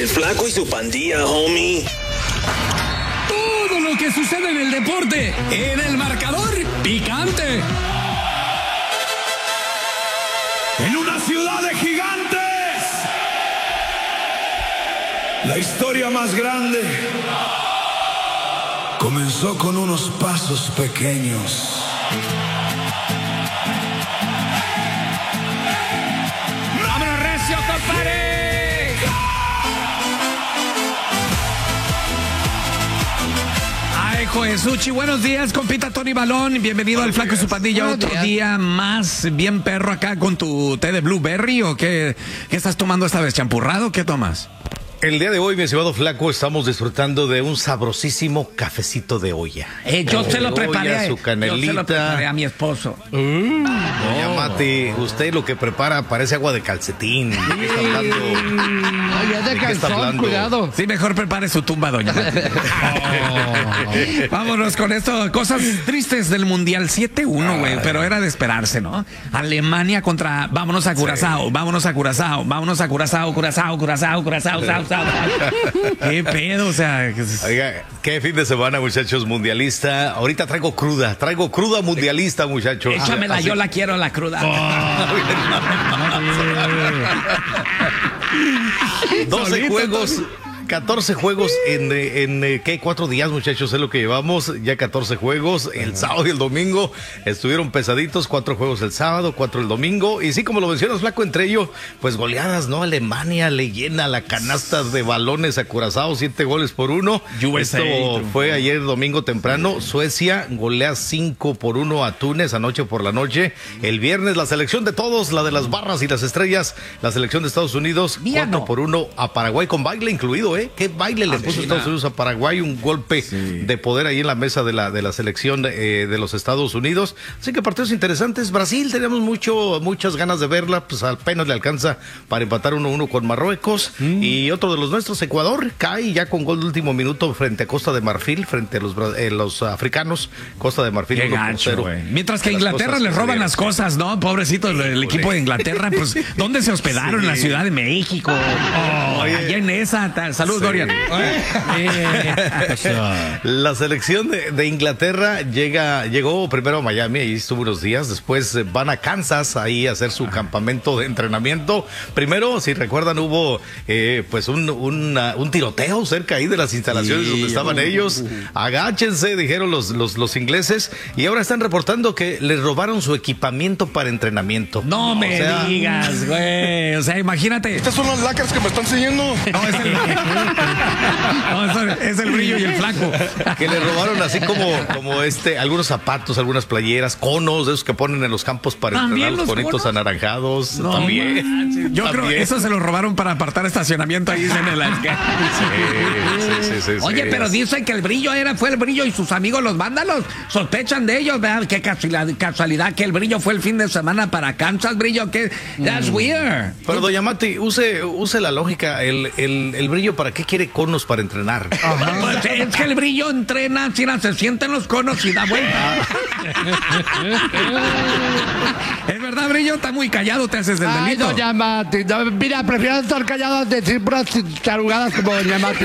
El Flaco y su pandilla, homie. Todo lo que sucede en el deporte, en el marcador picante. En una ciudad de gigantes, la historia más grande comenzó con unos pasos pequeños. ¡Vámonos, recio, compadre! Ay, Joesuchi, buenos días, compita Tony Balón. Bienvenido al Flaco y su pandilla. Otro día más bien perro acá con tu té de blueberry. ¿O qué estás tomando esta vez? ¿Champurrado? ¿Qué tomas? El día de hoy, mi estimado Flaco, estamos disfrutando de un sabrosísimo cafecito de olla. Yo se lo preparé. Su canelita. Yo se lo preparé a mi esposo. Doña Mati, usted lo que prepara parece agua de calcetín. ¿De qué está hablando? Ay, es de calzón, cuidado. Sí, mejor prepare su tumba, doña Mati. Vámonos con esto. Cosas tristes del Mundial 7-1, güey. Pero era de esperarse, ¿no? Alemania contra... Vámonos a Curazao, vámonos a Curazao, vámonos a Curazao, Curazao. ¿Qué pedo? O sea... Oiga, qué fin de semana, muchachos, mundialista. Ahorita traigo cruda mundialista, muchachos. Échamela, yo la quiero, la cruda. 12 juegos... 14 juegos en ¿qué? 4 días, muchachos, es lo que llevamos. Ya 14 juegos. El sábado y el domingo estuvieron pesaditos. 4 juegos el sábado, 4 el domingo. Y sí, como lo mencionas, Flaco, entre ellos, pues goleadas, ¿no? Alemania le llena la canasta de balones a Curazao, 7-1. Esto fue ayer domingo temprano. Suecia golea 5-1 a Túnez anoche por la noche. El viernes, la selección de todos, la de las barras y las estrellas, la selección de Estados Unidos, 4-1 a Paraguay, con baile incluido, ¿eh? ¿Qué baile le puso Estados Unidos a Paraguay? Un golpe de poder ahí en la mesa de la selección de los Estados Unidos. Así que partidos interesantes. Brasil, tenemos muchas ganas de verla, pues apenas le alcanza para empatar 1-1 con Marruecos. Y otro de los nuestros, Ecuador, cae ya con gol de último minuto frente a Costa de Marfil, frente a los africanos. Costa de Marfil. Qué gacho, mientras que a Inglaterra les roban las cosas, ¿no? Pobrecitos, el equipo de Inglaterra, pues, ¿dónde se hospedaron? En la Ciudad de México. Allá en esa. Saludos, Dorian. La selección de Inglaterra llegó primero a Miami, ahí estuvo unos días, después van a Kansas ahí a hacer su campamento de entrenamiento. Primero, si recuerdan, hubo pues un tiroteo cerca ahí de las instalaciones donde estaban ellos. Agáchense, dijeron los ingleses, y ahora están reportando que les robaron su equipamiento para entrenamiento. No me digas, güey. O sea, imagínate. Estas son las lacras que me están siguiendo. No, es el brillo y el flaco. Que le robaron así como algunos zapatos, algunas playeras, conos de esos que ponen en los campos para entrenar, los bonitos anaranjados. No, también. Yo creo que eso se lo robaron para apartar estacionamiento ahí en el sí. Oye, pero dicen que el brillo fue el brillo y sus amigos los vándalos sospechan de ellos, ¿verdad? Qué casualidad que el brillo fue el fin de semana para Kansas, brillo, que that's weird. Pero doña Mati, use la lógica, el brillo, ¿para qué quiere conos para entrenar? Pues es que el brillo entrena, se sienten los conos y da vuelta. Es verdad, brillo, está muy callado, te haces del delito. Ay, doña Mati, mira, prefiero estar callado a decir puras tarugadas como doña Mati.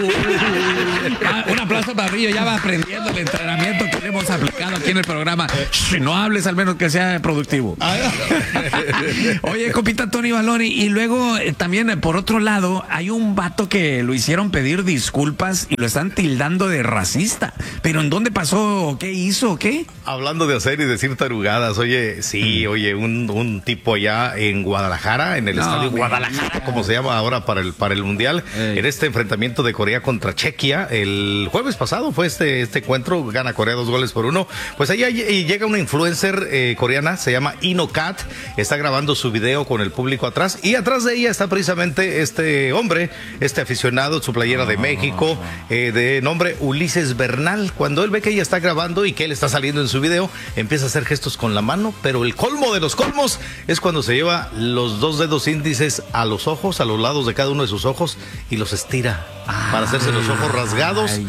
Un aplauso para Brillo, ya va aprendiendo el entrenamiento que le hemos aplicado aquí en el programa. Si no hables, al menos que sea productivo. Oye, compita Tony Baloni, y luego también por otro lado hay un vato que lo hicieron pedir disculpas y lo están tildando de racista. ¿Pero en dónde pasó? ¿Qué hizo? ¿Qué? Hablando de hacer y decir tarugadas, oye, un tipo allá en Guadalajara, en el estadio Guadalajara, como se llama ahora para el Mundial, en este enfrentamiento de Corea contra Chequia, el jueves pasado fue este encuentro, gana Corea 2-1. Pues allá llega una influencer coreana, se llama Inocat, está grabando su video con el público atrás, y atrás de ella está precisamente este hombre, este aficionado, su playera de México, de nombre Ulises Bernal. Cuando él ve que ella está grabando y que él está saliendo en su video, empieza a hacer gestos con la mano, pero el colmo de los colmos es cuando se lleva los 2 dedos índices a los ojos, a los lados de cada uno de sus ojos, y los estira para hacerse los ojos rasgados.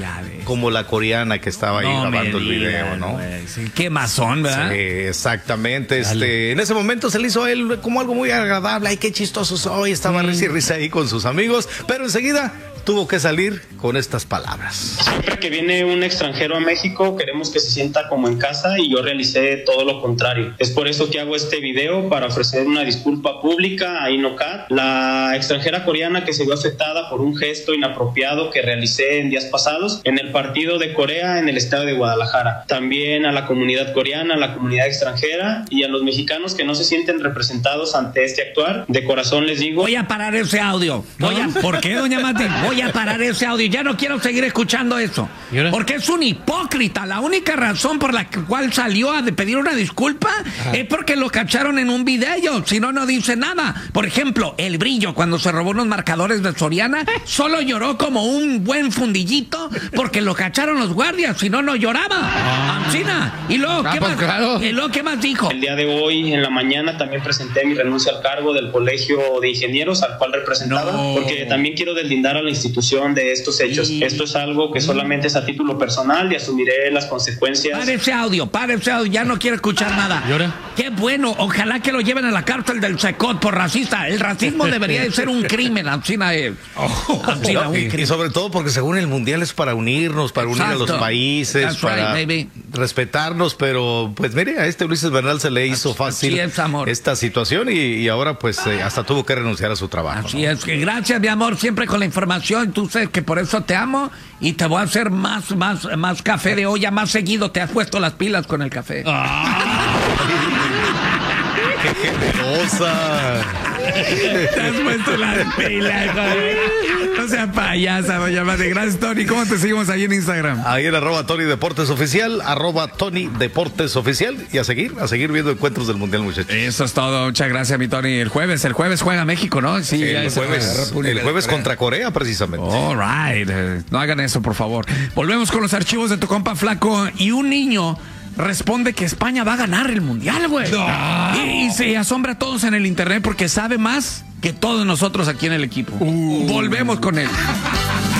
como la coreana que estaba ahí grabando el video, ¿no? Sí, qué mazón, ¿verdad? Sí, exactamente. En ese momento se le hizo a él como algo muy agradable. Ay, qué chistoso soy. Estaba risa y risa ahí con sus amigos, pero enseguida tuvo que salir con estas palabras. Siempre que viene un extranjero a México, queremos que se sienta como en casa, y yo realicé todo lo contrario. Es por eso que hago este video, para ofrecer una disculpa pública a Inokat, la extranjera coreana que se vio afectada por un gesto inapropiado que realicé en días pasados en el partido de Corea en el estado de Guadalajara. También a la comunidad coreana, a la comunidad extranjera y a los mexicanos que no se sienten representados ante este actuar. De corazón les digo... Voy a parar ese audio. ¿Por qué, doña Mati? Voy a parar ese audio. Ya no quiero seguir escuchando eso. Porque es un hipócrita. La única razón por la cual salió a pedir una disculpa es porque lo cacharon en un video. Si no, no dice nada. Por ejemplo, el Brillo, cuando se robó unos marcadores de Soriana, solo lloró como un buen fundillito porque lo cacharon los guardias. Si no, no lloraba. Ancina. Y luego, ¿qué más? Claro. ¿Y luego qué más dijo? El día de hoy, en la mañana, también presenté mi renuncia al cargo del Colegio de Ingenieros al cual representaba, porque también quiero deslindar a la institución de estos hechos. Esto es algo que solamente es a título personal y asumiré las consecuencias. Pare ese audio, ya no quiero escuchar nada. ¿Llora? Qué bueno, ojalá que lo lleven a la cárcel del Secot por racista. El racismo debería de ser un crimen, Ancina. Y sobre todo porque según el mundial es para unirnos, para unir a los países, para respetarnos, pero pues mire, a Ulises Bernal se le hizo fácil esta situación y ahora pues hasta tuvo que renunciar a su trabajo. Así es, que gracias mi amor, siempre con la información. Tú sabes que por eso te amo y te voy a hacer más café de olla más seguido. Te has puesto las pilas con el café. ¡Qué generosa! Te has puesto las pilas, joder. No seas payasa, doña Mati. Gracias, Tony. ¿Cómo te seguimos ahí en Instagram? Ahí en @TonyDeportesOficial, @TonyDeportesOficial. Y a seguir viendo encuentros del Mundial, muchachos. Eso es todo. Muchas gracias, mi Tony. El jueves juega México, ¿no? Sí, el jueves contra Corea, precisamente. All right. No hagan eso, por favor. Volvemos con los archivos de tu compa Flaco. Y un niño responde que España va a ganar el mundial, güey. Y se asombra a todos en el internet porque sabe más que todos nosotros aquí en el equipo. Volvemos con él.